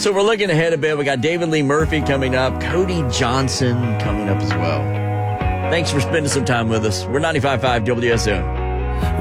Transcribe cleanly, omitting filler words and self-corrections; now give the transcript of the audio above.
So we're looking ahead a bit. We got David Lee Murphy coming up, Cody Johnson coming up as well. Thanks for spending some time with us. We're 95.5 WSM.